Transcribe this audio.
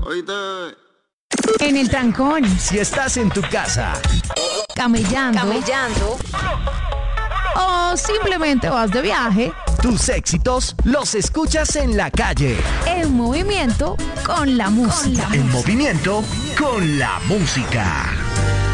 Oíste. En el trancón, Si estás en tu casa, camellando o simplemente vas de viaje, tus éxitos los escuchas en la calle. en movimiento con la música. En movimiento con la música.